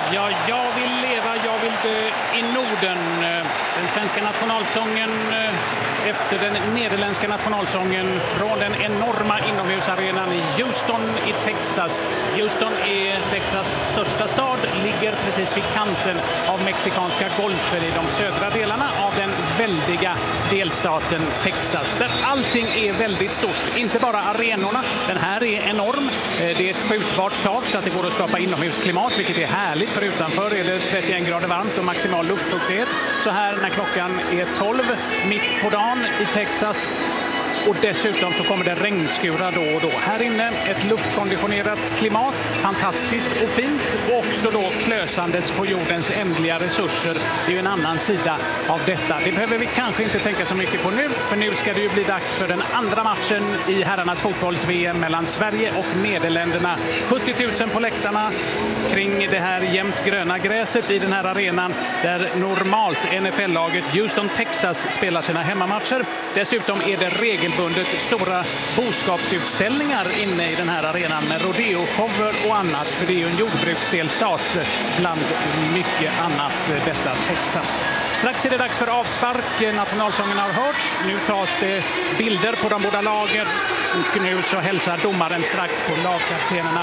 Ja, jag vill leva, jag vill dö i Norden. Den svenska nationalsången efter den nederländska nationalsången från den enorma inomhusarenan i Houston i Texas. Houston är Texas största stad, ligger precis vid kanten av mexikanska golfen i de södra delarna av den väldiga delstaten Texas. Där allting är väldigt stort, inte bara arenorna. Den här är enorm. Det är ett skjutbart tak så att det går att skapa inomhusklimat, vilket är härligt, för utanför är det 31 grader varmt och maximal luftfuktighet. Så här när klockan är 12 mitt på dagen i Texas. Och dessutom så kommer det regnskurar då och då. Här inne ett luftkonditionerat klimat, fantastiskt och fint. Och också då klösandes på jordens ändliga resurser. Det är ju en annan sida av detta. Det behöver vi kanske inte tänka så mycket på nu. För nu ska det ju bli dags för den andra matchen i herrarnas fotbolls-VM mellan Sverige och Nederländerna. 70 000 på läktarna kring det här jämnt gröna gräset i den här arenan. Där normalt NFL-laget Houston, Texas spelar sina hemmamatcher. Dessutom är det regelbundet stora boskapsutställningar inne i den här arenan med rodeo-shower och annat. För det är ju en jordbruksdelstat bland mycket annat, detta Texas. Strax är det dags för avspark. Nationalsången har hörts. Nu tas det bilder på de båda lagen. Och nu så hälsar domaren strax på lagkaptenerna.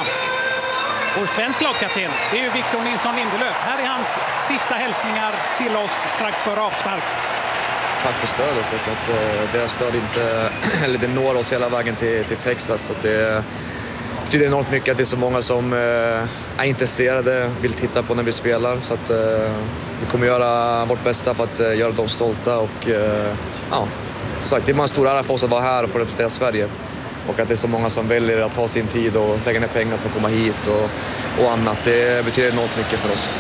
Vår svensk lagkapten, det är ju Victor Nilsson Lindelöf. Här är hans sista hälsningar till oss strax för avspark. Tack för stödet och att deras stöd inte, eller det når oss hela vägen till Texas. Och det betyder enormt mycket att det är så många som är intresserade, vill titta på när vi spelar. Så att vi kommer göra vårt bästa för att göra dem stolta. Och ja, sagt, det är bara en stor ära för oss att vara här och få representera Sverige. Och att det är så många som väljer att ta sin tid och lägga ner pengar för att komma hit och annat. Det betyder enormt mycket för oss.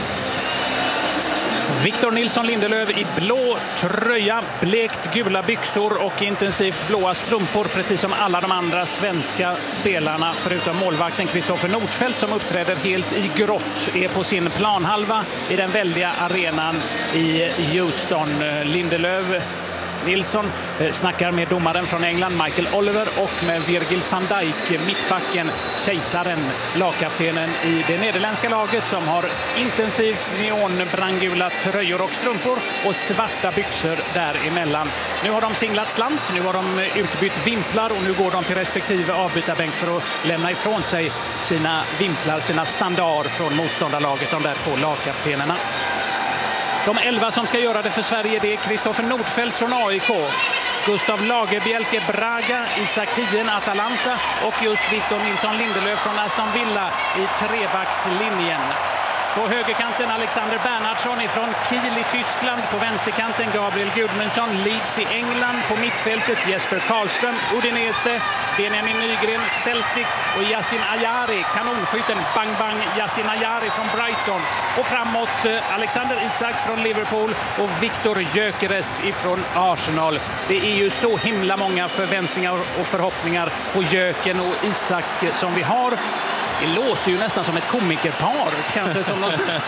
Victor Nilsson Lindelöf i blå tröja, blekt gula byxor och intensivt blåa strumpor, precis som alla de andra svenska spelarna förutom målvakten Kristoffer Nordfeldt som uppträder helt i grått, är på sin planhalva i den väldiga arenan i Houston. Lindelöf Nilsson snackar med domaren från England Michael Oliver och med Virgil van Dijk, mittbacken, kejsaren, lagkaptenen i det nederländska laget som har intensivt neonbrandgula tröjor och strumpor och svarta byxor däremellan. Nu har de singlat slant, nu har de utbytt vimplar och nu går de till respektive avbytarbänk för att lämna ifrån sig sina vimplar, sina standard från motståndarlaget, de där två lagkaptenerna. De 11 som ska göra det för Sverige, det är Kristoffer Nordfeldt från AIK, Gustav Lagerbielke Braga, Isak Hien Atalanta och just Victor Nilsson Lindelöf från Aston Villa i trebackslinjen. På högerkanten Alexander Bernhardsson ifrån Kiel i Tyskland. På vänsterkanten Gabriel Gudmundsson, Leeds i England. På mittfältet Jesper Karlström, Udinese. Benjamin Nygren, Celtic. Och Yasin Ayari, kanonskytten Bang Bang Yasin Ayari från Brighton. Och framåt Alexander Isak från Liverpool och Viktor Gyökeres ifrån Arsenal. Det är ju så himla många förväntningar och förhoppningar på Gyöken och Isak som vi har. Det låter ju nästan som ett komikerpar, kanske som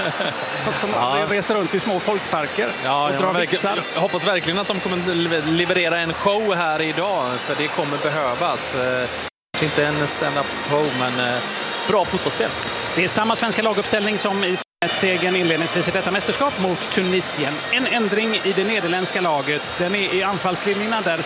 reser runt i små folkparker och drar vitsar. Jag hoppas verkligen att de kommer leverera en show här idag, för det kommer behövas. Inte en stand-up show, men bra fotbollsspel. Det är samma svenska laguppställning som i segern inledningsvis i detta mästerskap mot Tunisien. En ändring i det nederländska laget. Den är i anfallslinjerna där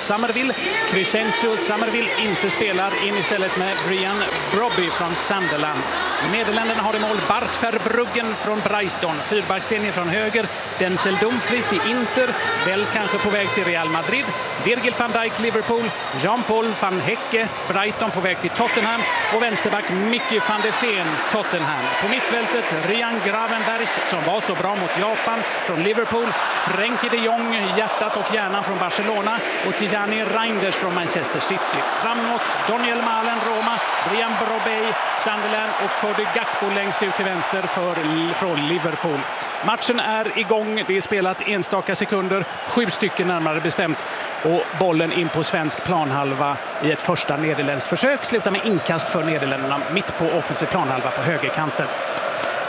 Somerville inte spelar, in istället med Brian Brobby från Sunderland. Nederländerna har i mål Bart Verbruggen från Brighton. Fyrbackslinjen från höger, Denzel Dumfries i Inter, väl kanske på väg till Real Madrid. Virgil van Dijk Liverpool, Jean-Paul van Hecke Brighton på väg till Tottenham och vänsterback Mickey van de Ven Tottenham. På mittfältet Ryan Gravenbergs som var så bra mot Japan från Liverpool, Frenkie de Jong, hjärtat och hjärnan från Barcelona och Tijani Reinders från Manchester City. Framåt Daniel Malen Roma, Brian Brobey Sunderland och Cody Gakpo längst ut till vänster från Liverpool. Matchen är igång, det är spelat enstaka sekunder, 7 stycken närmare bestämt, och bollen in på svensk planhalva i ett första nederländskt försök slutar med inkast för Nederländerna mitt på offensiv planhalva på högerkanten.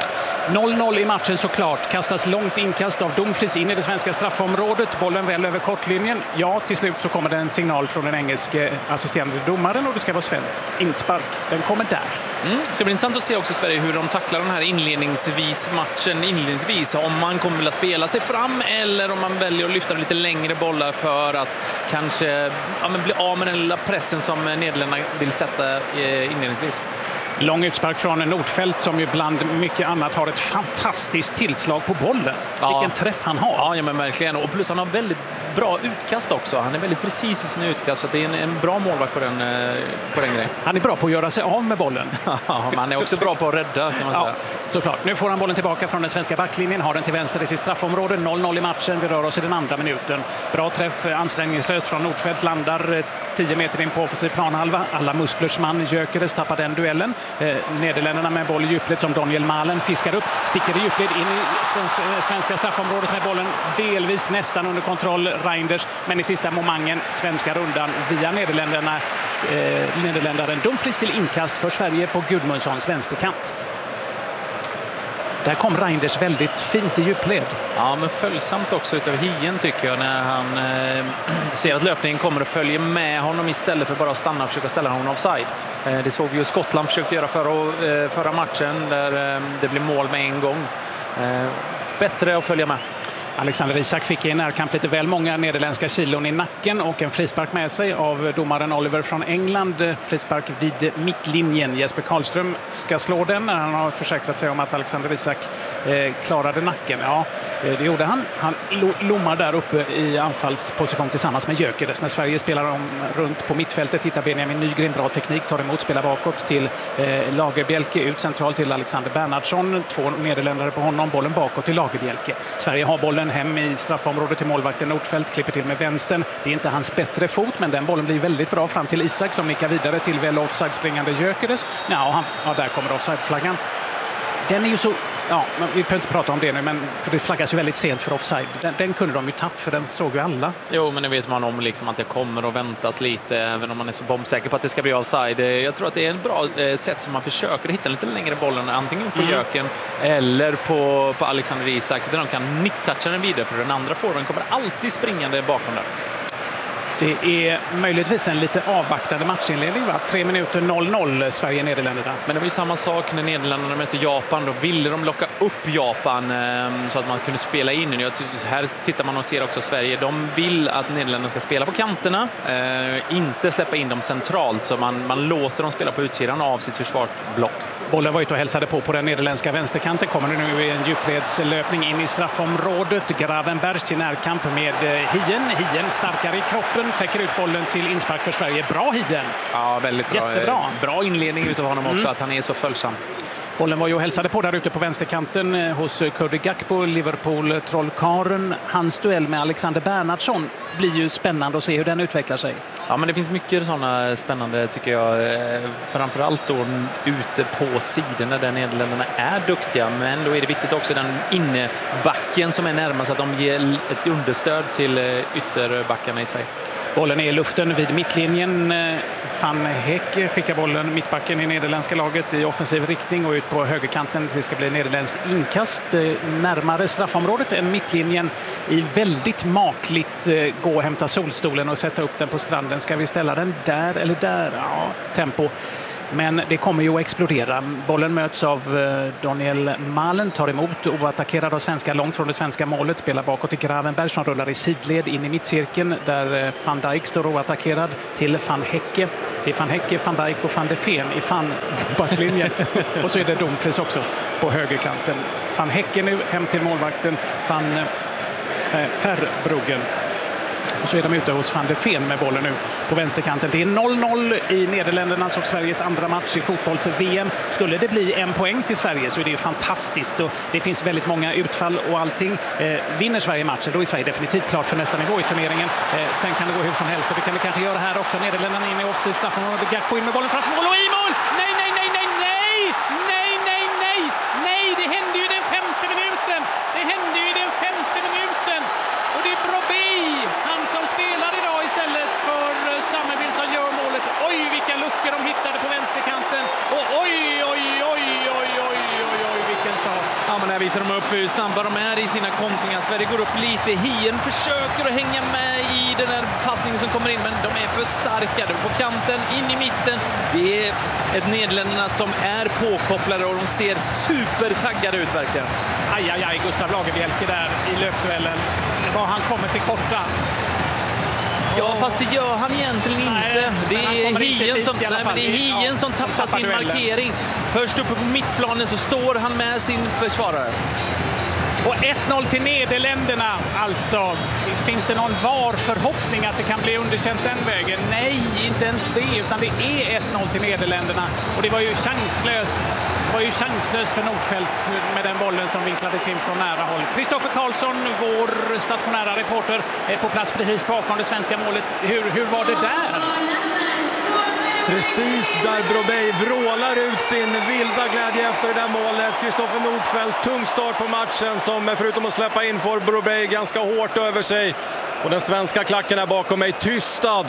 0-0 i matchen såklart. Kastas långt inkast av Dumfries in i det svenska straffområdet. Bollen väl över kortlinjen. Ja, till slut så kommer det en signal från den engelske assisterande domaren och det ska vara svensk inspark. Den kommer där. Det ska bli intressant att se också Sverige hur de tacklar den här matchen inledningsvis. Om man kommer vilja spela sig fram eller om man väljer att lyfta lite längre bollar för att kanske bli av med den lilla pressen som Nederländerna vill sätta inledningsvis. Lång utspark från Nordfeldt som ju bland mycket annat har ett fantastiskt tillslag på bollen. Vilken träff han har. Ja, men verkligen. Och plus han har väldigt bra utkast också. Han är väldigt precis i sina utkast så det är en bra målvakt på den grejen. Han är bra på att göra sig av med bollen. Ja, men han är också bra på att rädda kan man säga. Ja, såklart. Nu får han bollen tillbaka från den svenska backlinjen. Har den till vänster i sitt straffområde. 0-0 i matchen. Vi rör oss i den andra minuten. Bra träff, ansträngningslöst från Nordfeldt. Landar 10 meter in på offensiv planhalva. Alla musklers man Gyökeres tappar den duellen. Nederländerna med boll i djupled som Daniel Malen fiskar upp. Sticker i djupled in i svenska straffområdet med bollen delvis nästan under kontroll Reinders. Men i sista momangen svenska rundan via Nederländaren Dumfries till inkast för Sverige på Gudmundssons vänsterkant. Där kom Reinders väldigt fint i djupled. Ja, men följsamt också utav Hien tycker jag när han ser att löpningen kommer och följer med honom istället för bara att stanna och försöka ställa honom offside. Det såg vi ju Skottland försökte göra förra matchen där det blev mål med en gång. Bättre att följa med. Alexander Isak fick i närkamp lite väl många nederländska kilon i nacken och en frispark med sig av domaren Oliver från England. Frispark vid mittlinjen. Jesper Karlström ska slå den när han har försäkrat sig om att Alexander Isak klarade nacken. Ja, det gjorde han. Han lommar där uppe i anfallsposition tillsammans med Gyökeres. När Sverige spelar om runt på mittfältet hittar Benjamin Nygren bra teknik, tar emot, spelar bakåt till Lagerbielke, ut centralt till Alexander Bernhardsson. 2 nederländare på honom, bollen bakåt till Lagerbielke. Sverige har bollen hem i straffområdet till målvakten Nordfeldt, klipper till med vänstern. Det är inte hans bättre fot, men den bollen blir väldigt bra fram till Isak som nickar vidare till väl offside springande Gyökeres. Där kommer offside-flaggan. Den är ju så... Ja, vi behöver inte prata om det nu, men för det flaggas ju väldigt sent för offside. Den kunde de ju tagit, för den såg ju alla. Jo, men det vet man om liksom att det kommer att väntas lite, även om man är så bombsäker på att det ska bli offside. Jag tror att det är ett bra sätt som man försöker hitta lite längre bollen, antingen på Jöken eller på Alexander Isak, där de kan nicktoucha den vidare, för den andra forwarden kommer alltid springande bakom där. Det är möjligtvis en lite avvaktande matchinledning, va? 3 minuter 0-0 Sverige-Nederländerna. Men det var ju samma sak när Nederländerna mötte Japan. Då ville de locka upp Japan så att man kunde spela in. Här tittar man och ser också Sverige. De vill att Nederländerna ska spela på kanterna, inte släppa in dem centralt. Så man låter dem spela på utsidan av sitt försvarsblock. Bollen var ute och hälsade på den nederländska vänsterkanten. Kommer nu i en djupledslöpning in i straffområdet. Gravenberg i närkamp med Hien. Hien starkare i kroppen. Täcker ut bollen till inspark för Sverige. Bra Hien! Ja, väldigt bra. Jättebra. Bra inledning utav honom också, att han är så följsam. Bollen var ju och hälsade på där ute på vänsterkanten hos Cody Gakpo, Liverpool-trollkaren. Hans duell med Alexander Bernhardsson blir ju spännande att se hur den utvecklar sig. Ja, men det finns mycket sådana spännande tycker jag. Framförallt då ute på sidorna där Nederländerna är duktiga. Men då är det viktigt också den innebacken som är närmast, att de ger ett understöd till ytterbackarna i Sverige. Bollen är i luften vid mittlinjen. Van Heck skickar bollen, mittbacken i nederländska laget, i offensiv riktning och ut på högerkanten. Det ska bli nederländskt inkast närmare straffområdet än mittlinjen. I väldigt makligt gå och hämta solstolen och sätta upp den på stranden. Ska vi ställa den där eller där? Ja, tempo. Men det kommer ju att explodera. Bollen möts av Daniel Malen, tar emot oattackerad av svenska långt från det svenska målet. Spelar bakåt till Gravenberg som rullar i sidled in i mittcirkeln där Van Dijk står oattackerad till Van Hecke. Det är Van Hecke, Van Dijk och Van de Ven i backlinjen. Och så är det Dumfries också på högerkanten. Van Hecke nu hem till målvakten Van Verbruggen. Och så är de ute hos Van de Ven med bollen nu på vänsterkanten. Det är 0-0 i Nederländernas och Sveriges andra match i fotbolls-VM. Skulle det bli en poäng till Sverige så är det ju fantastiskt. Och det finns väldigt många utfall och allting. Vinner Sverige matchen, då är Sverige definitivt klart för nästa nivå i turneringen. Sen kan det gå hur som helst och det kan vi kanske göra här också. Nederländerna in i offensiv straffområde. Gakpo in med bollen framför mål och i mål! Nej, nej, nej, nej, nej! Nej, nej, nej! Nej, det hände ju den 5:e minuten! Det hände ju den 5:e minuten! Och det är Brobbey, han som spelar idag istället för Summerville, som gör målet. Oj, vilka luckor de hittade på vänsterkanten. Och oj, oj, oj, oj, oj, oj, oj, vilken start. Ja, men här visar de upp hur snabba de är i sina kontringar. Sverige går upp lite. Hien försöker att hänga med i den här passningen som kommer in, men de är för starka. På kanten, in i mitten. Det är ett Nederländerna som är påkopplade och de ser supertaggade ut verkligen. Aj, Gustav Lagerbielke där i löpduellen. Var han kommer till korta. Ja, fast det gör han egentligen inte. Det är Hien som tappar sin markering. Först uppe på mittplanen så står han med sin försvarare. Och 1-0 till Nederländerna alltså. Finns det någon förhoppning att det kan bli underkänt den vägen? Nej, inte ens det, utan det är 1-0 till Nederländerna. Och det var ju chanslöst. Det var ju chanslöst för Nordfeldt med den bollen som vinklades in från nära håll. Kristoffer Karlsson, vår stationära reporter, är på plats precis bakom det svenska målet. Hur var det där? Precis där Brobey vrålar ut sin vilda glädje efter det där målet. Kristoffer Nordfeldt, tung start på matchen som förutom att släppa in får Brobey ganska hårt över sig. Och den svenska klacken är bakom mig tystad.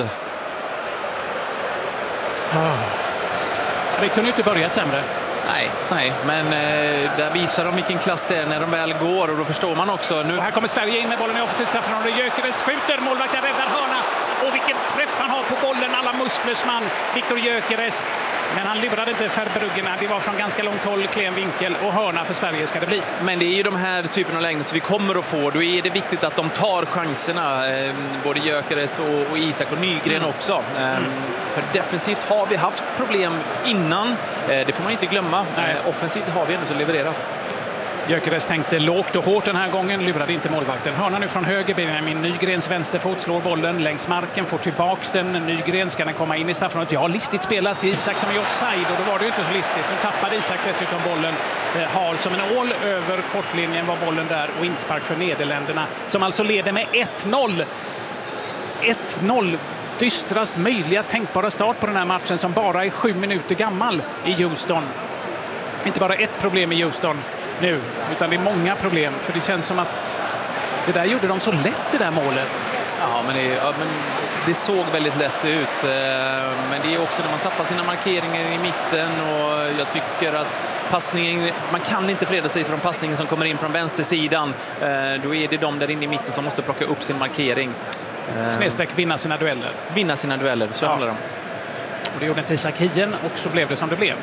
Det kunde ju inte börjat sämre. Nej, men där visar de vilken klass det är när de väl går och då förstår man också. Nu... Och här kommer Sverige in med bollen i offensivt straffområde. Gyökeres skjuter, målvakten räddar hörna. Och vilken träff han har på bollen, alla musklers man, Viktor Gyökeres. Men han lurade inte Verbruggen. Det var från ganska långt håll, klen vinkel och hörna för Sverige ska det bli. Men det är ju de här typen av lägen som vi kommer att få. Då är det viktigt att de tar chanserna. Både Gyökeres och Isak och Nygren också. För defensivt har vi haft problem innan. Det får man inte glömma. Offensivt har vi ändå så levererat. Gyökeres tänkte lågt och hårt den här gången, lurade inte målvakten. Hörna nu från höger, Benjamin Nygrens vänsterfot slår bollen längs marken, får tillbaks den. Nygren ska den komma in i straffområdet. Ja, listigt spelat. Isak som är offside och då var det ju inte så listigt. Nu tappade Isak dessutom bollen. Har som en ål över kortlinjen var bollen där och inspark för Nederländerna som alltså leder med 1-0. 1-0. Dystrast möjliga tänkbara start på den här matchen som bara är 7 minuter gammal i Houston. Inte bara ett problem i Houston nu, utan det är många problem. För det känns som att det där gjorde de så lätt, det där målet. Ja, men det såg väldigt lätt ut. Men det är också när man tappar sina markeringar i mitten och jag tycker att passningen, man kan inte freda sig från passningen som kommer in från vänstersidan. Då är det de där inne i mitten som måste plocka upp sin markering. Snedsträck vinna sina dueller. Vinna sina dueller, så handlar det om. Och det gjorde inte Isak Hien och så blev det som det blev.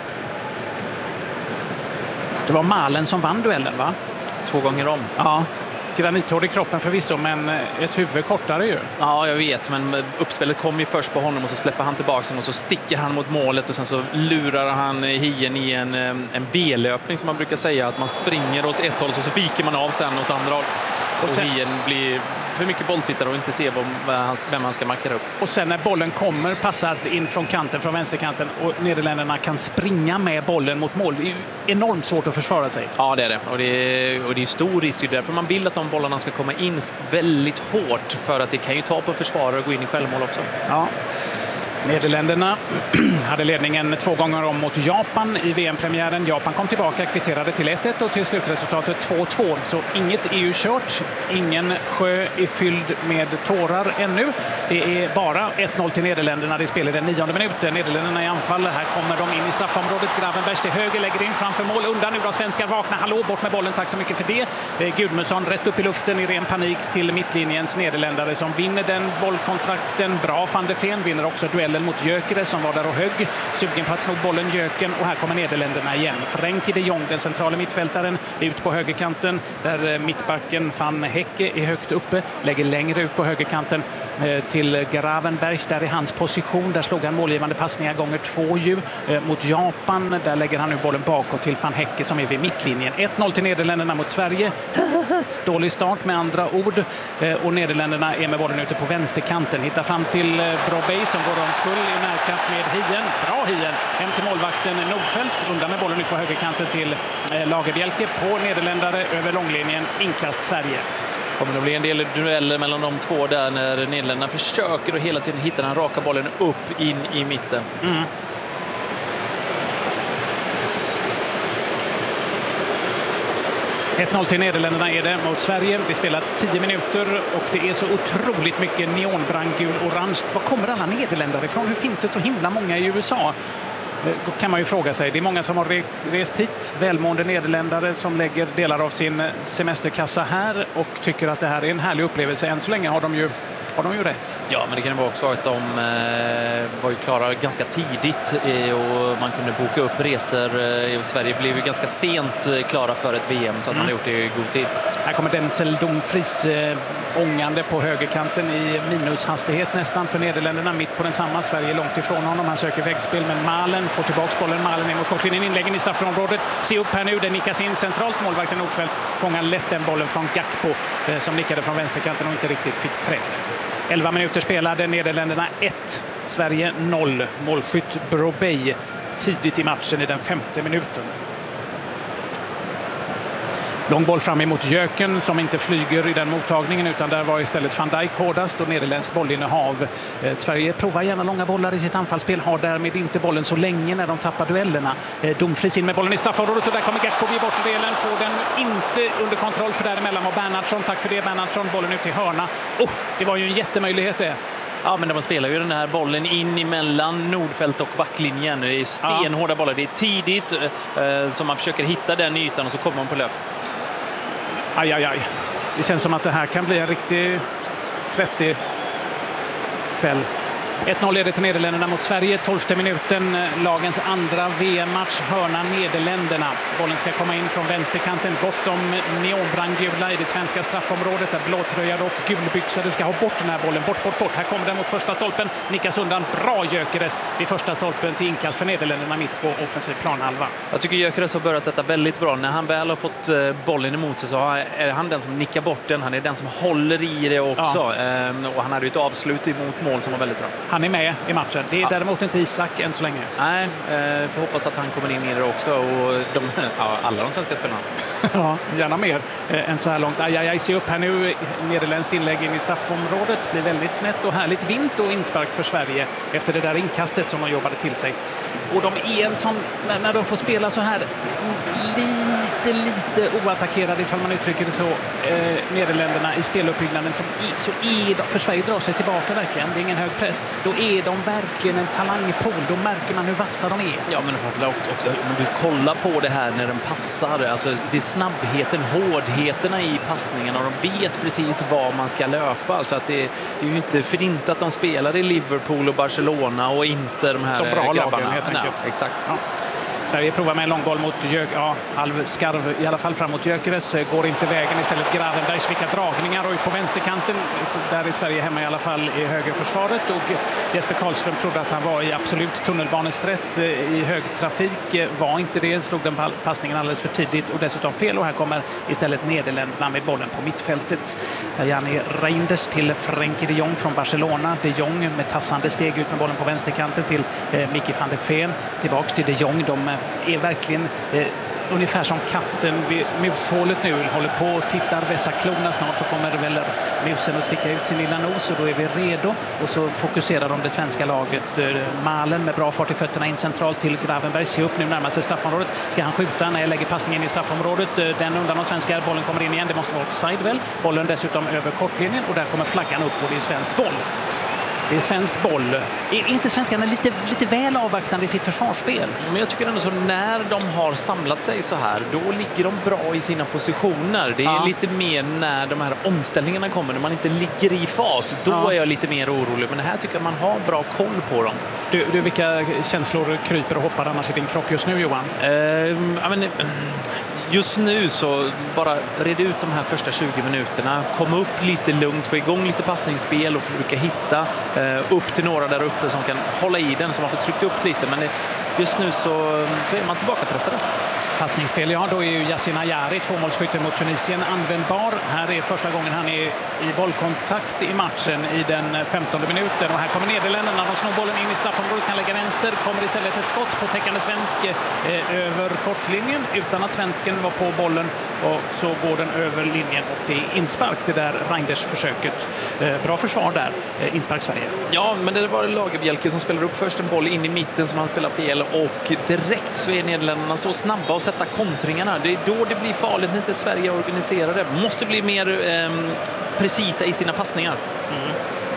Det var Malen som vann duellen, va? 2 gånger om. Ja, granithård i kroppen förvisso, men ett huvud kortare ju. Ja, jag vet, men uppspelet kom ju först på honom och så släpper han tillbaka den och så sticker han mot målet och sen så lurar han Hien i en B-löpning som man brukar säga, att man springer åt ett håll och så viker man av sen åt andra håll. Och Hien blir för mycket bolltittare och inte ser vem han ska markera upp. Och sen när bollen kommer passat in från kanten, från vänsterkanten och Nederländerna kan springa med bollen mot mål. Det är enormt svårt att försvara sig. Ja, det är det. Och det är stor risk. Det är därför man vill att de bollarna ska komma in väldigt hårt, för att det kan ju ta på försvarare och gå in i självmål också. Ja. Nederländerna hade ledningen 2 gånger om mot Japan i VM-premiären. Japan kom tillbaka, kvitterade till 1-1 och till slutresultatet 2-2. Så inget EU kört, ingen sjö är fylld med tårar ännu. Det är bara 1-0 till Nederländerna. Det spelar den 9:e minuten. Nederländerna i anfall. Här kommer de in i straffområdet. Gravenbergs till höger, lägger in framför mål. Undan nu då svenskar vaknar. Hallå, bort med bollen. Tack så mycket för det. Gudmundsson rätt upp i luften i ren panik till mittlinjens nederländare som vinner den bollkontrakten. Bra, van der Ven vinner också duellen mot Gyökeres som var där och högg. Sugen på att slå bollen Jöken och här kommer Nederländerna igen. Frenkie de Jong, den centrala mittfältaren, ut på högerkanten där mittbacken Van Hecke är högt uppe. Lägger längre ut på högerkanten till Gravenbergs. Där är hans position. Där slog han målgivande passningar gånger 2 mot Japan. Där lägger han nu bollen bakåt till Van Hecke som är vid mittlinjen. 1-0 till Nederländerna mot Sverige. Dålig start med andra ord. Och Nederländerna är med bollen ute på vänsterkanten. Hittar fram till Brobey som går omkull i närkamp med Hien. Bra Hien. Hem till målvakten Nordfeldt. Undan med bollen ut på högerkanten till Lagerbielke på nederländare över långlinjen. Inkast Sverige. Kommer det bli en del dueller mellan de två där när Nederländerna försöker att hela tiden hitta den raka bollen upp in i mitten. 1-0 till Nederländerna är det mot Sverige. Det spelat 10 minuter och det är så otroligt mycket neonbrandgul orange. Var kommer alla nederländare ifrån? Hur finns det så himla många i USA? kan man ju fråga sig. Det är många som har rest hit, välmående nederländare som lägger delar av sin semesterkassa här och tycker att det här är en härlig upplevelse. Än så länge har de ju rätt. Ja, men det kan ju vara också att de var ju klara ganska tidigt och man kunde boka upp resor. Sverige blev ju ganska sent klara för ett VM så att man har gjort det i god tid. Här kommer Denzel Dumfries ångande på högerkanten i minushastighet nästan för Nederländerna. Mitt på densamma. Sverige långt ifrån honom. Han söker vägspel men Malen får tillbaka bollen. Malen in mot kortlinjen. Inläggen i straffområdet. Se upp här nu. Den nickas in centralt. Målvakten Nordfeldt fångar lätt den bollen från Gakpo som nickade från vänsterkanten och inte riktigt fick träff. 11 minuter spelade, Nederländerna 1, Sverige 0. Målskytt Brobey tidigt i matchen i den 5:e minuten. Lång boll fram emot Jöken som inte flyger i den mottagningen utan där var istället Van Dijk hårdast och nederländskt bollinnehav. Sverige provar gärna långa bollar i sitt anfallsspel, har därmed inte bollen så länge när de tappar duellerna. Dumfries in med bollen i straffområdet och där kommer Gakpo vid bortdelen, får den inte under kontroll för däremellan var Bernhardsson. Tack för det Bernhardsson, bollen ut i hörna. Det var ju en jättemöjlighet det. Ja, men de spelar ju den här bollen in emellan Nordfeldt och backlinjen. Det är stenhårda bollar, det är tidigt som man försöker hitta den ytan och så kommer man på löp. Aj. Det känns som att det här kan bli en riktigt svettig kväll. 1-0 leder till Nederländerna mot Sverige. 12:e minuten, lagens andra VM-match. Hörna Nederländerna. Bollen ska komma in från vänsterkanten. Gott om neonbrandgula i det svenska straffområdet. Där blåtröjade och gulbyxade ska ha bort den här bollen. Bort. Här kommer den mot första stolpen. Nickas undan. Bra Gyökeres vid första stolpen till inkast för Nederländerna mitt på offensiv planhalva. Jag tycker Gyökeres har börjat detta väldigt bra. När han väl har fått bollen emot sig så är han den som nickar bort den. Han är den som håller i det också. Och han hade ju ett avslut emot mål som var väldigt bra. Han är med i matchen. Det är däremot inte Isak än så länge. Nej, får hoppas att han kommer in i det också. Och alla de svenska spelarna. Ja, gärna mer än så här långt. Aj, se upp här nu. Nederländskt inlägg in i straffområdet. Blir väldigt snett och härligt vint och inspark för Sverige efter det där inkastet som de jobbade till sig. Och de är en sån, när de får spela så här lite oattackerade, ifall man uttrycker det så, Nederländerna i speluppbyggnaden för Sverige drar sig tillbaka verkligen. Det är ingen hög press. Då är de verkligen en talangpool. Då märker man hur vassa de är. Ja, men framförallt också om du kollar på det här när de passar. Alltså, det är snabbheten, hårdheterna i passningen och de vet precis var man ska löpa. Alltså att det är ju inte för inte att de spelar i Liverpool och Barcelona och inte de här bra grabbarna. Lagen, helt enkelt. Ja, exakt. Ja. Sverige provar med en långboll mot halvskarv i alla fall fram mot Gyökeres. Går inte vägen, istället Gravenbergs vilka dragningar och på vänsterkanten. Där är Sverige hemma i alla fall i högerförsvaret. Och Jesper Karlström trodde att han var i absolut tunnelbanestress i högtrafik. Var inte det, slog den passningen alldeles för tidigt och dessutom fel. Och här kommer istället Nederländerna med bollen på mittfältet. Tajani Reinders till Frenkie de Jong från Barcelona. De Jong med tassande steg ut med bollen på vänsterkanten till Mickey van der Ven. Tillbaks till de Jong. De är verkligen ungefär som katten vid mushålet nu. Håller på och tittar, vässar klorna. Snart så kommer väl musen att sticka ut sin lilla nos och då är vi redo. Och så fokuserar de det svenska laget. Malen med bra fart i fötterna in centralt till Gravenberg. Se upp nu, närmar sig straffområdet. Ska han skjuta när jag lägger passningen i straffområdet? Den undan de svenska. Bollen kommer in igen. Det måste vara offside väl. Bollen dessutom över kortlinjen och där kommer flaggan upp och det är svensk boll. Det är svensk boll. Är inte svenskarna lite väl avvaktande i sitt försvarsspel? Men jag tycker ändå så när de har samlat sig så här, då ligger de bra i sina positioner. Det är lite mer när de här omställningarna kommer, när man inte ligger i fas. Då är jag lite mer orolig. Men här tycker jag man har bra koll på dem. Du vilka känslor kryper och hoppar annars i din kropp just nu, Johan? Just nu så bara red ut de här första 20 minuterna. Kom upp lite lugnt, få igång lite passningsspel och försöka hitta upp till några där uppe som kan hålla i den, som har fått tryckt upp lite. Men just nu så är man tillbaka pressade. Passningsspel, då är ju Yasin Ayari, tvåmålsskytten mot Tunisien, användbar. Här är första gången han är i bollkontakt i matchen i den 15:e minuten. Och här kommer Nederländerna, de snor bollen in i straffområdet, kan lägga vänster. Kommer istället ett skott på täckande svensk över kortlinjen utan att svensken var på bollen. Och så går den över linjen och det är inspark, det där Reinders-försöket. Bra försvar där, inspark Sverige. Ja, men det var Lagerbjälke som spelar upp först en boll in i mitten som han spelar fel och direkt så är Nederländerna så snabba att sätta kontringarna. Det är då det blir farligt när inte Sverige organiserar det. Måste bli mer precisa i sina passningar.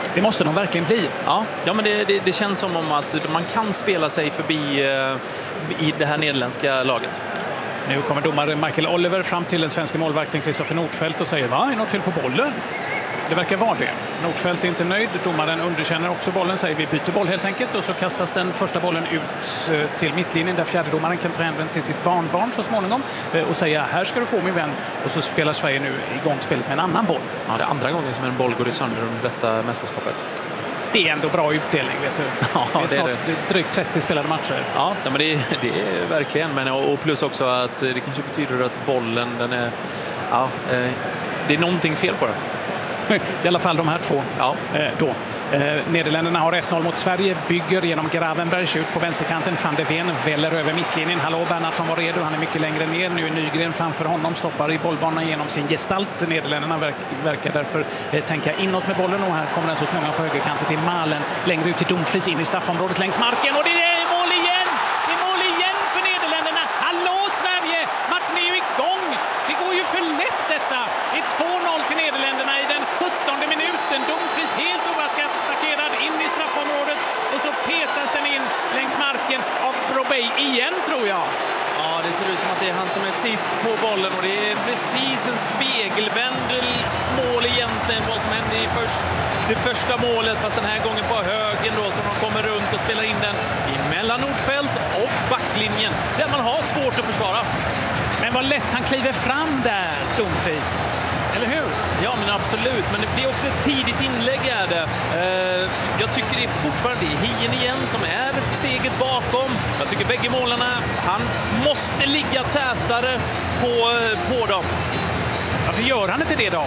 Det måste de verkligen bli. Ja, men det känns som om att man kan spela sig förbi i det här nederländska laget. Nu kommer domare Michael Oliver fram till den svenska målvakten Kristoffer Nordfeldt och säger: va, är något fel på bollen? Det verkar vara det. Nordfeldt är inte nöjd. Domaren underkänner också bollen, säger vi byter boll helt enkelt. Och så kastas den första bollen ut till mittlinjen där fjärdedomaren kan ta den till sitt barnbarn så småningom och säga: här ska du få min vän. Och så spelar Sverige nu igång spelet med en annan boll. Ja, det är andra gången som en boll går i sönder under detta mästerskapet. Det är ändå bra utdelning, vet du. Ja, det är snart drygt 30 spelade matcher. Ja, men det är verkligen. Men, och plus också att det kanske betyder att bollen, den är... Ja, det är någonting fel på den. I alla fall de här två. Ja. Nederländerna har 1-0 mot Sverige, bygger genom Gravenberg ut på vänsterkanten. Van de Ven väller över mittlinjen. Hallå, Bernhardsson var redo, han är mycket längre ner. Nu är Nygren framför honom, stoppar i bollbanan genom sin gestalt. Nederländerna verkar därför tänka inåt med bollen och här kommer den så småningom på högerkanten till Malen. Längre ut till Dumfries, in i straffområdet längs marken och det är mål igen! Det är mål igen för Nederländerna. Hallå Sverige! Matchen är ju igång! Det går ju för lätt detta. Det är 2-0 till Nederländerna i den 17:e minuten. Dumfries helt attackerad in i straffområdet och så petas den in längs marken av Brobey igen, tror jag. Ja, det ser ut som att det är han som är sist på bollen och det är precis en spegelvänd mål egentligen vad som hände i det första målet, fast den här gången på högen då som de kommer runt och spelar in den emellan Nordfeldt och backlinjen där man har svårt att försvara. Men vad lätt han kliver fram där, Dumfries. Eller hur? Ja, men absolut. Men det blir också ett tidigt inlägg är det. Jag tycker det är fortfarande Hien igen som är steget bakom. Jag tycker bägge målarna, han måste ligga tätare på dem. Varför gör han inte det då?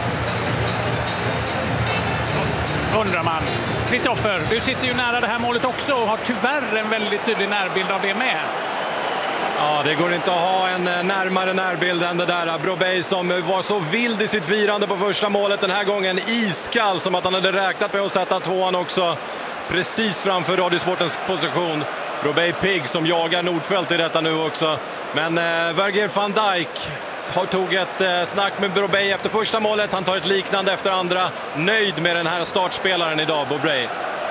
Undrar man. Kristoffer, du sitter ju nära det här målet också och har tyvärr en väldigt tydlig närbild av det med. Ja, det går inte att ha en närmare närbild än det där. Brobey som var så vild i sitt firande på första målet, den här gången iskall som att han hade räknat med att sätta tvåan också. Precis framför Radiosportens position. Brobey pigg som jagar Nordfeldt i detta nu också. Men Virgil van Dijk tog ett snack med Brobey efter första målet. Han tar ett liknande efter andra. Nöjd med den här startspelaren idag, Brobey.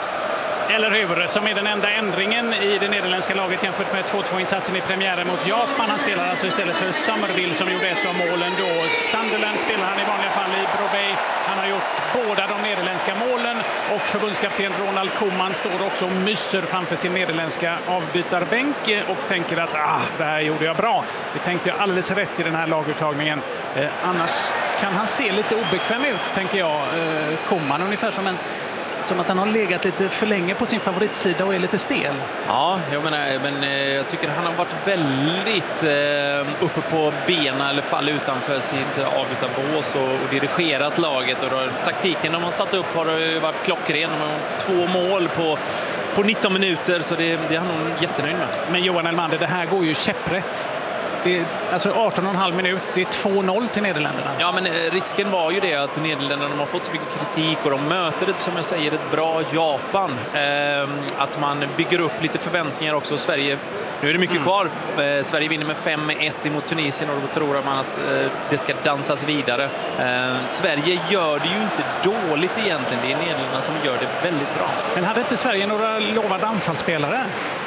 Eller hur? Som är den enda ändringen i det nederländska laget jämfört med 2-2-insatsen i premiären mot Japan. Han spelar alltså istället för Somerville som gjorde ett av målen då. Sunderland spelar han i vanliga fall i Brobey. Han har gjort båda de nederländska målen och förbundskapten Ronald Koeman står också och myser framför sin nederländska avbytarbänk och tänker att det här gjorde jag bra. Det tänkte jag alldeles rätt i den här laguttagningen. Annars kan han se lite obekväm ut, tänker jag. Koeman ungefär som att han har legat lite för länge på sin favoritsida och är lite stel. Ja, men jag tycker han har varit väldigt uppe på benen eller fall utanför sitt avbytarbås och dirigerat laget. Och då, taktiken de har satt upp har ju varit klockren. De har 2 mål på 19 minuter, så det är han nog jättenöjd med. Men Johan Elmander, det här går ju käpprätt. Det är alltså 18,5 minut, det är 2-0 till Nederländerna. Ja, men risken var ju det att Nederländerna har fått så mycket kritik och de möter ett, som jag säger, ett bra Japan. Att man bygger upp lite förväntningar också. Sverige, nu är det mycket kvar. Sverige vinner med 5-1 mot Tunisien och då tror man att det ska dansas vidare. Sverige gör det ju inte dåligt egentligen. Det är Nederländerna som gör det väldigt bra. Men hade inte Sverige några lovade anfallsspelare?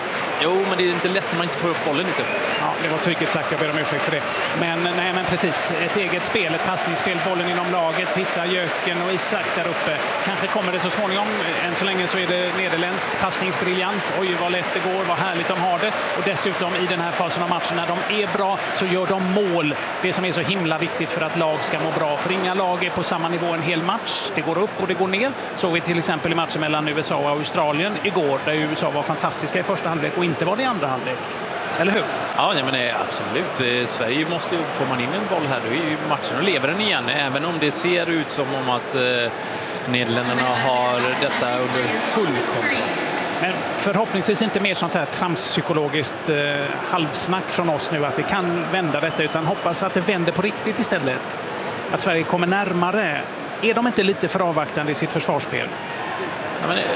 Jo, men det är inte lätt när man inte får upp bollen lite. Ja, det var tydligt sagt, jag ber om ursäkt för det. Men precis, ett eget spel, ett passningsspel, bollen inom laget, hitta Jöken och Isak där uppe. Kanske kommer det så småningom. Än så länge så är det nederländsk passningsbriljans. Oj, vad lätt det går, vad härligt de har det. Och dessutom i den här fasen av matchen, när de är bra så gör de mål. Det som är så himla viktigt för att lag ska må bra. För inga lag är på samma nivå en hel match. Det går upp och det går ner. Så vi till exempel i matchen mellan USA och Australien igår, där USA var fantastiska i första halvlek och inte var det i andra halvlek. Eller hur? Ja, men absolut. Sverige måste ju, får man in en boll här, då är ju matchen och lever den igen. Även om det ser ut som om att Nederländerna har detta under full kontroll. Men förhoppningsvis inte mer sånt här tramspsykologiskt halvsnack från oss nu att det kan vända detta, utan hoppas att det vänder på riktigt istället. Att Sverige kommer närmare. Är de inte lite för avvaktande i sitt försvarsspel? Ja, men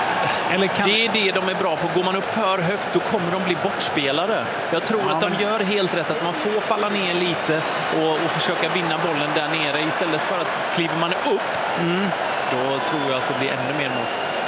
det är det de är bra på. Går man upp för högt, då kommer de bli bortspelare. Jag tror att de gör helt rätt, att man får falla ner lite och försöka vinna bollen där nere istället för att kliver man upp då tror jag att det blir ännu mer mål.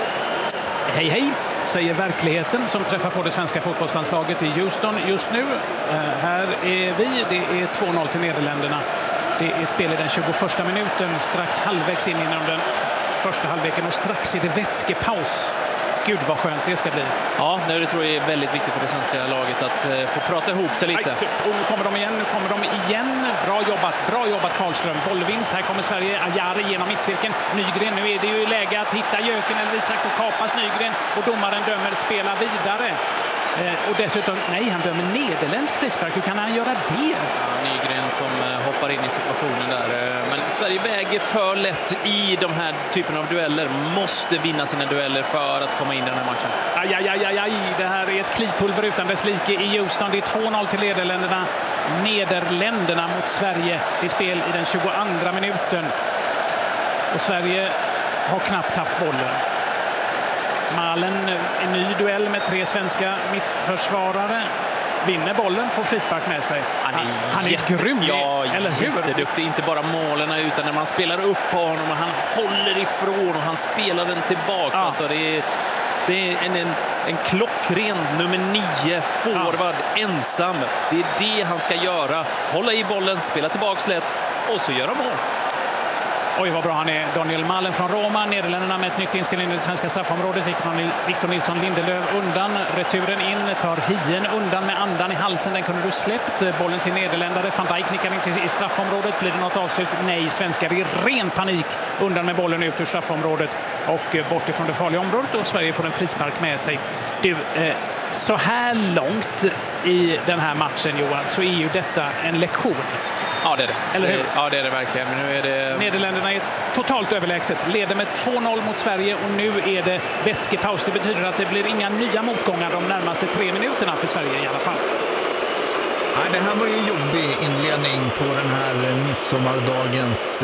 Hej hej, säger verkligheten som träffar på det svenska fotbollslandslaget i Houston just nu. Här är vi, det är 2-0 till Nederländerna. Det är spel i den 21 minuten, strax halvvägs in inom den första halvleken och strax är det vätskepaus. Gud vad skönt det ska bli. Ja, det tror jag är väldigt viktigt för det svenska laget att få prata ihop sig lite. Och nu kommer de igen, Bra jobbat Karlström. Bollvinst, här kommer Sverige. Ajari genom mittcirkeln. Nygren, nu är det ju läge att hitta Jöken eller Isak och kapas Nygren. Och domaren dömer spela vidare. Och dessutom, nej, han dömer nederländsk frispark. Hur kan han göra det? Nygren som hoppar in i situationen där. Men Sverige väger för lätt i de här typen av dueller. Måste vinna sina dueller för att komma in i den här matchen. Aj. Det här är ett klipulver utan dess like i Houston. Det är 2-0 till Nederländerna mot Sverige. Det är spel i den 22 minuten. Och Sverige har knappt haft bollen. Malen, en ny duell med 3 svenska mittförsvarare. Vinner bollen, får frispark med sig. Han är grym, eller hur? Jätteduktig, inte bara målen utan när man spelar upp på honom och han håller ifrån och han spelar den tillbaka. Ja. Alltså det är en klockren nummer 9 forward ensam. Det är det han ska göra. Hålla i bollen, spela tillbaks lätt och så göra mål. Oj, vad bra han är. Daniel Malen från Roma. Nederländerna med ett nytt inspel in i det svenska straffområdet. Victor Nilsson Lindelöf undan. Returen in. Tar Hien undan med andan i halsen. Den kunde du släppt. Bollen till Nederländare. Van Dijk nickar in i straffområdet. Blir det något avslut? Nej, svenskar i ren panik. Undan med bollen ut ur straffområdet. Och bort ifrån det farliga området. Och Sverige får en frispark med sig. Du, så här långt i den här matchen, Johan, så är ju detta en lektion. Ja, det är det. Eller hur? Ja, det är det verkligen. Men nu är det... Nederländerna är totalt överlägset. Leder med 2-0 mot Sverige och nu är det vätskepaus. Det betyder att det blir inga nya motgångar de närmaste 3 minuterna för Sverige i alla fall. Nej, det här var ju en jobbig inledning på den här midsommardagens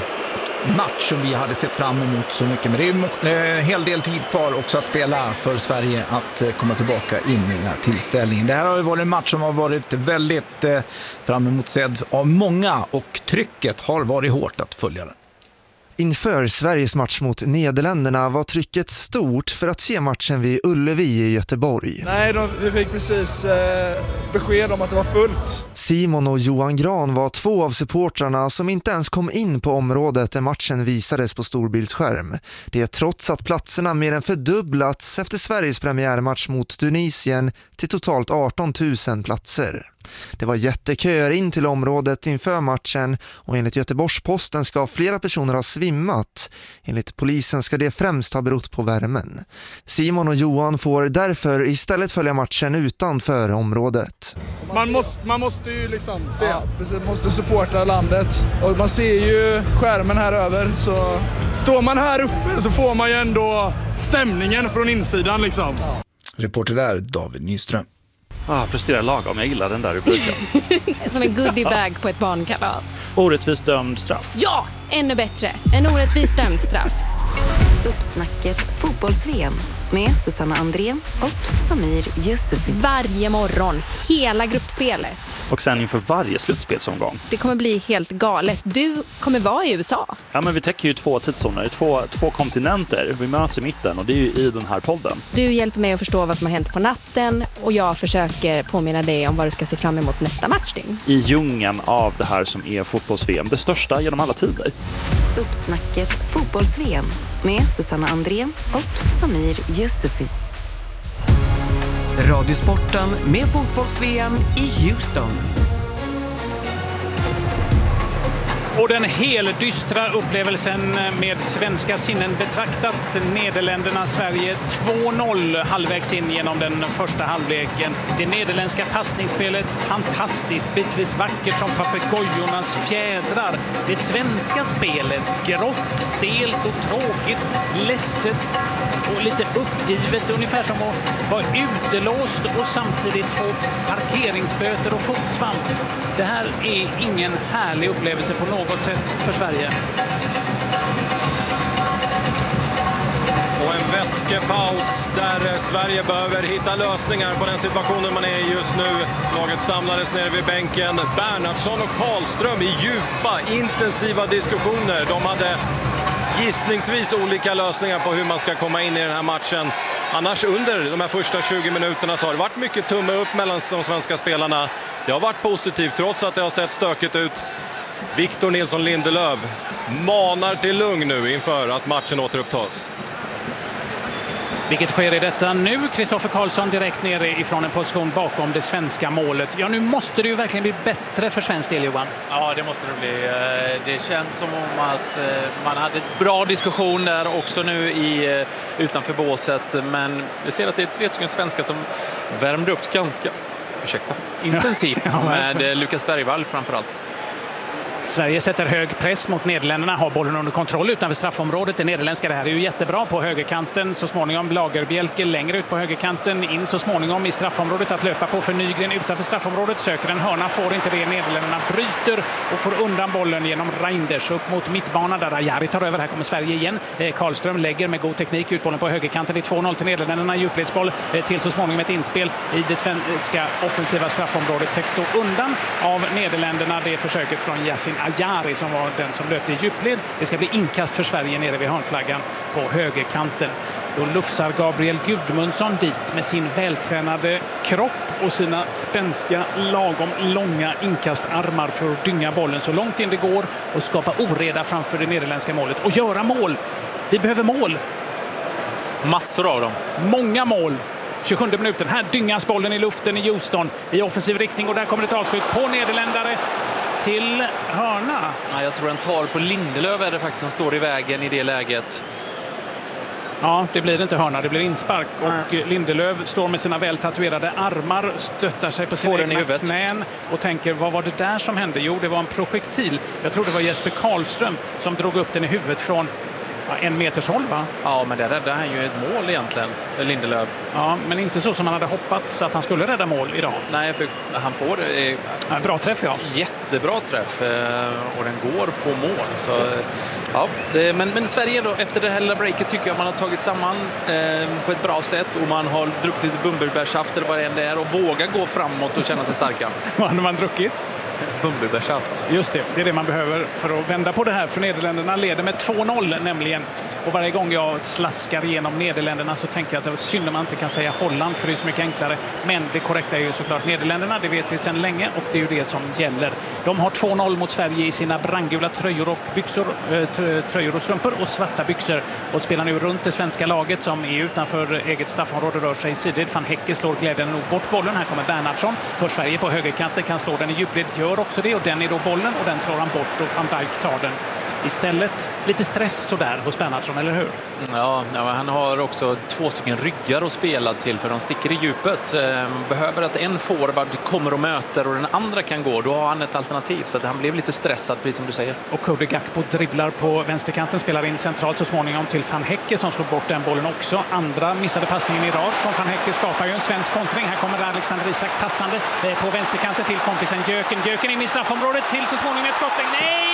match som vi hade sett fram emot så mycket. Men det är en hel del tid kvar också att spela för Sverige att komma tillbaka in i den här tillställningen. Det här har ju varit en match som har varit väldigt fram emot sedd av många och trycket har varit hårt att följa den. Inför Sveriges match mot Nederländerna var trycket stort för att se matchen vid Ullevi i Göteborg. Nej, vi fick precis besked om att det var fullt. Simon och Johan Gran var 2 av supportrarna som inte ens kom in på området där matchen visades på storbildsskärm. Det är trots att platserna mer än fördubblats efter Sveriges premiärmatch mot Tunisien till totalt 18 000 platser. Det var jätteköer in till området inför matchen och enligt Göteborgs-Posten ska flera personer ha svimmat. Enligt polisen ska det främst ha berott på värmen. Simon och Johan får därför istället följa matchen utanför området. Man måste ju liksom se, man måste supporta landet och man ser ju skärmen här över, så står man här uppe så får man ju ändå stämningen från insidan liksom. Reporter där, David Nyström. Presterar lagom, jag gillar den där rubriken. Som en goodiebag på ett barnkalas. Orättvist dömd straff. Ja, ännu bättre. En orättvist dömd straff. Uppsnacket fotbolls-VM med Susanna Andrén och Samir Yusufi. Varje morgon, hela gruppspelet. Och sen inför varje slutspelsomgång. Det kommer bli helt galet. Du kommer vara i USA. Ja, men vi täcker ju 2 tidszoner, två kontinenter. Vi möts i mitten och det är ju i den här podden. Du hjälper mig att förstå vad som har hänt på natten och jag försöker påminna dig om vad du ska se fram emot nästa matchning. I djungeln av det här som är fotbolls-VM, det största genom alla tider. Uppsnacket fotbolls-VM med Susanna Andrén och Samir Yusufi. Radiosporten med fotbolls-VM i Houston. Och den heldystra upplevelsen med svenska sinnen betraktat. Nederländerna, Sverige 2-0 halvvägs in genom den första halvleken. Det nederländska passningsspelet fantastiskt, bitvis vackert som papegojornas fjädrar. Det svenska spelet grått, stelt och tråkigt, ledset och lite uppgivet, ungefär som att vara utelåst och samtidigt få parkeringsböter och fotsvamp. Det här är ingen härlig upplevelse på något sätt för Sverige. Och en vätskepaus där Sverige behöver hitta lösningar på den situationen man är i just nu. Laget samlades nere vid bänken. Bernhardsson och Karlström i djupa, intensiva diskussioner. De hade gissningsvis olika lösningar på hur man ska komma in i den här matchen. Annars under de här första 20 minuterna så har det varit mycket tumme upp mellan de svenska spelarna. Det har varit positivt trots att det har sett stökigt ut. Victor Nilsson Lindelöf manar till lugn nu inför att matchen återupptas. Vilket sker i detta nu. Kristoffer Karlsson direkt nere ifrån en position bakom det svenska målet. Ja, nu måste det ju verkligen bli bättre för svensk del, Johan. Ja, det måste det bli. Det känns som om att man hade ett bra diskussion där också nu utanför båset. Men vi ser att det är 3 stycken svenskar som värmde upp ganska intensivt med Lukas Bergvall framförallt. Sverige sätter hög press mot Nederländerna, har bollen under kontroll utanför straffområdet. Det nederländska det här är ju jättebra på högerkanten. Så småningom Lagerbielke längre ut på högerkanten, in så småningom i straffområdet att löpa på för Nygren utanför straffområdet. Söker en hörna, får inte det. Nederländerna bryter och får undan bollen genom Reinders upp mot mittbanan där Ajari tar över. Här kommer Sverige igen. Karlström lägger med god teknik ut bollen på högerkanten. Det är 2-0 till Nederländerna. Djupledsboll till så småningom ett inspel i det svenska offensiva straffområdet. Täcks då undan av Nederländerna. Det är försöket från Yasin Ajari som var den som löpte i djupled. Det ska bli inkast för Sverige nere vid hörnflaggan på högerkanten. Då lufsar Gabriel Gudmundsson dit med sin vältränade kropp och sina spänstiga, lagom långa inkastarmar för att dynga bollen så långt in det går och skapa oreda framför det nederländska målet. Och göra mål! Vi behöver mål! Massor av dem. Många mål! 27 minuten. Här dyngas bollen i luften i Houston i offensiv riktning och där kommer ett avslut på nederländare till hörna. Ja, jag tror den tar på Lindelöf är det faktiskt som står i vägen i det läget. Ja, det blir inte hörna, det blir inspark. Och Lindelöf står med sina vältatuerade armar, stöttar sig på sina egna knän och tänker, vad var det där som hände? Jo, det var en projektil. Jag tror det var Jesper Karlström som drog upp den i huvudet från 1 meters håll, va? Ja, men det räddade han ju ett mål egentligen, Lindelöf. Ja, men inte så som han hade hoppats att han skulle rädda mål idag. Nej, för han får bra träff, ja. Jättebra träff och den går på mål. Så, ja, men Sverige då, efter det här lilla breaket tycker jag man har tagit samman på ett bra sätt och man har druckit lite bumbelbärssaft eller vad det än är och vågar gå framåt och känna sig starka. Vad har man druckit? Bumbelbärssaft. Just det är det man behöver för att vända på det här. För Nederländerna leder med 2-0 nämligen. Och varje gång jag slaskar igenom Nederländerna så tänker jag att det är synd om man inte kan säga Holland för det är så mycket enklare. Men det korrekta är ju såklart Nederländerna, det vet vi sedan länge och det är ju det som gäller. De har 2-0 mot Sverige i sina brandgula tröjor och byxor, tröjor och strumpor och svarta byxor och spelar nu runt det svenska laget som är utanför eget straffområde, rör sig sidled. Van Hecke slår glädjande nog bort bollen. Här kommer Bernhardsson för Sverige på högerkanten, kan slå den i djupled, gör också det och den är då bollen och den slår han bort och Van Dijk tar den istället. Lite stress sådär hos Bernhardsson, eller hur? Ja, han har också 2 stycken ryggar att spela till för de sticker i djupet. Behöver att en forward kommer och möter och den andra kan gå, då har han ett alternativ så att han blev lite stressad, precis som du säger. Och Cody Gakpo dribblar på vänsterkanten, spelar in centralt så småningom till Van Hecke som slår bort den bollen också. Andra missade passningen i rad från Van Hecke skapar ju en svensk kontring. Här kommer Alexander Isak tassande på vänsterkanten till kompisen Jöken in i straffområdet till så småningom ett skott. Nej!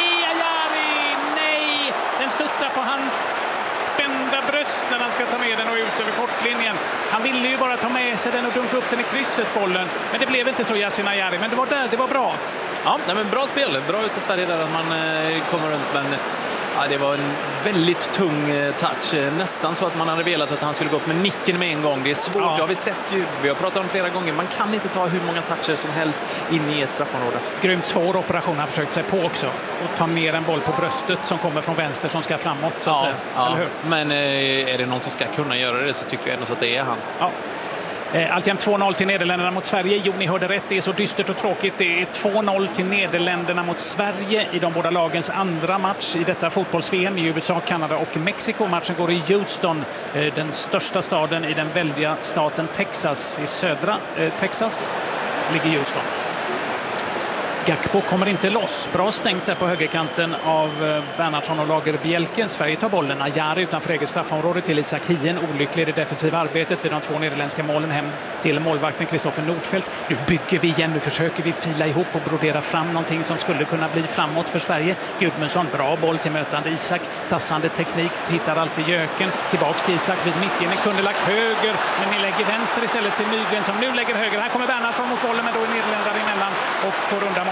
Den studsar på hans spända bröst när han ska ta med den och ut över kortlinjen. Han ville ju bara ta med sig den och dunka upp den i krysset, bollen. Men det blev inte så, Yasin Ajari. Men det var bra. Ja, men bra spel. Bra ut i Sverige där att man kommer runt. Men ja, det var en väldigt tung touch. Nästan så att man hade velat att han skulle gå upp med nicken med en gång. Det är svårt, det har vi sett ju. Vi har pratat om flera gånger. Man kan inte ta hur många toucher som helst in i ett straffområde. Grymt svår operation har försökt sig på också. Och ta ner en boll på bröstet som kommer från vänster som ska framåt. Så att, eller hur? Men är det någon som ska kunna göra det så tycker jag ändå så att det är han. Ja. Alltjämt 2-0 till Nederländerna mot Sverige. Jo, ni hörde rätt, det är så dystert och tråkigt. Det är 2-0 till Nederländerna mot Sverige i de båda lagens andra match i detta fotbolls-VM i USA, Kanada och Mexiko. Matchen går i Houston, den största staden i den väldiga staten Texas. I södra Texas ligger Houston. Gakpo kommer inte loss. Bra stängt där på högerkanten av Bernhardsson och Lagerbielke. Sverige tar bollen. Ajari utanför eget straffområde till Isak Hien. Olycklig i det defensiva arbetet vid de 2 nederländska målen hem till målvakten Kristoffer Nordfeldt. Nu bygger vi igen. Nu försöker vi fila ihop och brodera fram någonting som skulle kunna bli framåt för Sverige. Gudmundsson, bra boll till mötande Isak. Tassande teknik, hittar alltid Jöken. Tillbaks till Isak vid mittlinjen. Kunde lagt höger, men ni lägger vänster istället till Nygren som nu lägger höger. Här kommer Bernhardsson mot bollen, men då är Nederländare emellan och får undan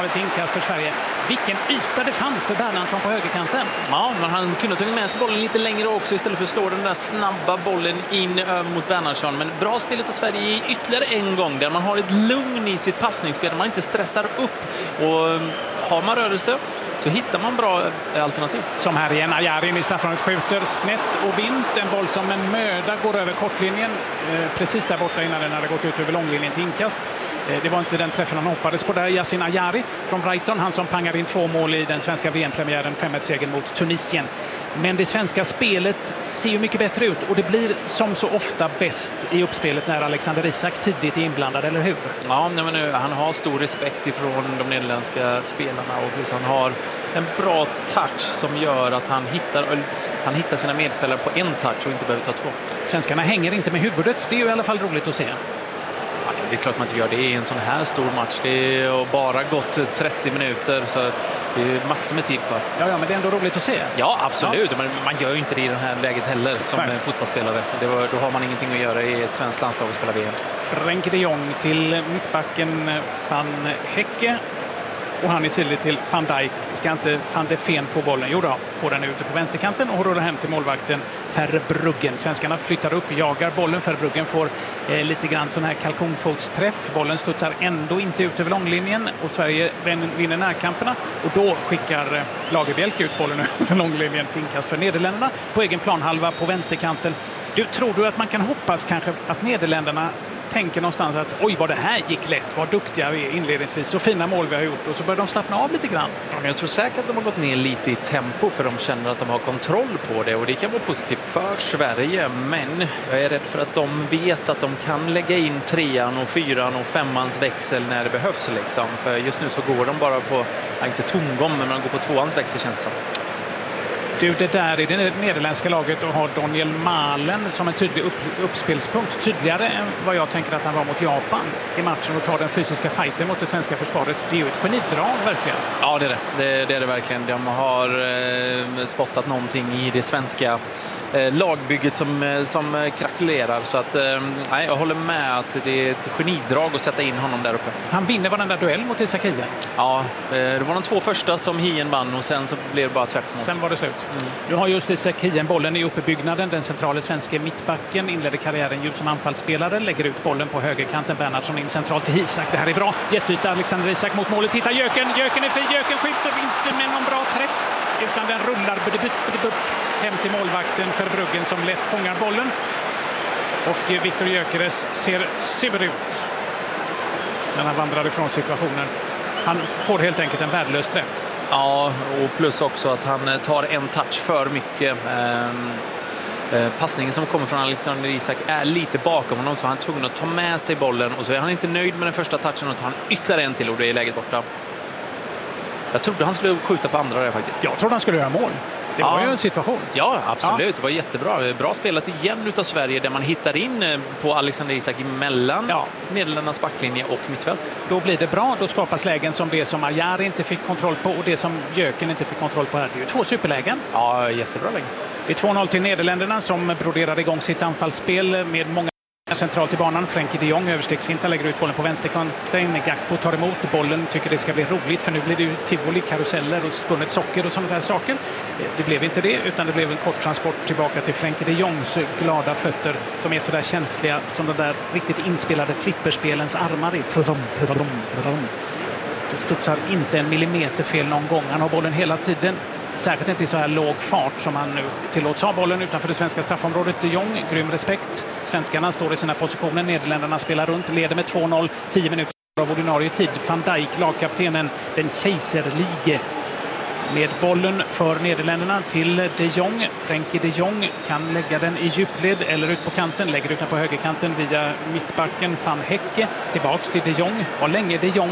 ett inkast för Sverige. Vilken yta det fanns för Bernhardsson på högerkanten. Ja, men han kunde ta med sig bollen lite längre också istället för att slå den där snabba bollen in över mot Bernhardsson. Men bra spelet av Sverige ytterligare en gång där man har ett lugn i sitt passningsspel, där man inte stressar upp. Och har man rörelse så hittar man bra alternativ. Som här igen, Ajarin i straffområdet skjuter snett och vint. En boll som en möda går över kortlinjen. Precis där borta innan den hade gått ut över långlinjen till inkast. Det var inte den träffen han hoppades på där. Yasin Ajari från Brighton, han som pangar in 2 mål i den svenska VM-premiären, 5-1-segern mot Tunisien. Men det svenska spelet ser ju mycket bättre ut och det blir som så ofta bäst i uppspelet när Alexander Isak tidigt är inblandad, eller hur? Ja, men han har stor respekt ifrån de nederländska spelarna och plus han har en bra touch som gör att han hittar sina medspelare på en touch och inte behöver ta 2. Svenskarna hänger inte med huvudet, det är ju i alla fall roligt att se. Ja, det är klart man inte gör det i en sån här stor match. Det är bara gått 30 minuter så det är massor med tid kvar. Ja, men det är ändå roligt att se. Ja, absolut. Ja. Men man gör ju inte det i det här läget heller som fotbollsspelare. Då har man ingenting att göra i ett svenskt landslag och spela VM. Frenkie de Jong till mittbacken van Hecke. Och han är sillig till Van Dijk. Ska inte Van de Ven få bollen? Jo då, får den ute på vänsterkanten och rullar hem till målvakten Verbruggen. Svenskarna flyttar upp, jagar bollen. Verbruggen får lite grann sån här kalkonfotsträff. Bollen studsar ändå inte ut över långlinjen och Sverige vinner närkamperna. Och då skickar Lagerbielke ut bollen över långlinjen till inkast för Nederländerna på egen planhalva på vänsterkanten. Tror du att man kan hoppas kanske att Nederländerna tänker någonstans att oj vad det här gick lätt, vad duktiga vi är inledningsvis, så fina mål vi har gjort, och så börjar de slappna av lite grann. Jag tror säkert att de har gått ner lite i tempo för de känner att de har kontroll på det och det kan vara positivt för Sverige, men jag är rädd för att de vet att de kan lägga in 3:an och 4:an och 5:ans växel när det behövs liksom. För just nu så går de bara på, inte tomgång, men man går på 2:ans växel känns det. Det där i det nederländska laget och har Daniel Malen som en tydlig uppspelspunkt, tydligare än vad jag tänker att han var mot Japan i matchen, och tar den fysiska fighten mot det svenska försvaret. Det är ju ett genidrag verkligen. Ja, det är det. Det är det verkligen. De har spottat någonting i det svenska lagbygget som krackelerar. Så att, nej, jag håller med att det är ett genidrag att sätta in honom där uppe. Han vinner varenda duell mot Isak Hien. Ja, det var de 2 första som Hien vann och sen så blev det bara tvärtom. Sen var det slut. Nu har just Isak Hien bollen i uppbyggnaden. Den centrala svenska mittbacken inledde karriären ju som anfallsspelare. Lägger ut bollen på högerkanten. Bernhardsson in centralt till Isak. Det här är bra. Jätteyta Alexander Isak mot målet. Titta Jöken. Jöken är fri. Jöken skjuter inte med någon bra träff. Utan den rullar hem till målvakten Verbruggen som lätt fångar bollen. Och Viktor Gyökeres ser sur ut när han vandrar ifrån situationen. Han får helt enkelt en värdelös träff. Ja, och plus också att han tar en touch för mycket. Passningen som kommer från Alexander Isak är lite bakom honom, så han är tvungen att ta med sig bollen. Och så är han inte nöjd med den första touchen och tar han ytterligare en till och det är läget borta. Jag trodde han skulle skjuta på andra där faktiskt. Jag trodde han skulle göra mål. Det var ju en situation. Ja, absolut. Det var jättebra. Bra spelat igen utav Sverige där man hittar in på Alexander Isak emellan Nederländernas backlinje och mittfält. Då blir det bra. Då skapas lägen som det som Ajari inte fick kontroll på och det som Jöken inte fick kontroll på här. Det är ju 2 superlägen. Ja, jättebra lägen. Det är 2-0 till Nederländerna som broderar igång sitt anfallsspel med många centralt i banan. Frenkie de Jong överstegsfintar, lägger ut bollen på vänsterkanten. Gakpo tar emot bollen, tycker det ska bli roligt för nu blir det ju tivoli, karuseller och spunnet socker och sådana där saker. Det blev inte det, utan det blev en kort transport tillbaka till Frenkie de Jongs glada fötter som är så där känsliga som de där riktigt inspelade flipperspelens armar är. Det studsar inte en millimeter fel någon gång. Han har bollen hela tiden. Särskilt inte i så här låg fart som han nu tillåts ha bollen utanför det svenska straffområdet. De Jong, grym respekt. Svenskarna står i sina positioner. Nederländerna spelar runt, leder med 2-0. 10 minuter av ordinarie tid. Van Dijk, lagkaptenen, den kejserlige. Med bollen för Nederländerna till de Jong. Frenkie de Jong kan lägga den i djupled eller ut på kanten. Lägger ut den på högerkanten via mittbacken Van Hecke. Tillbaks till de Jong. Och länge de Jong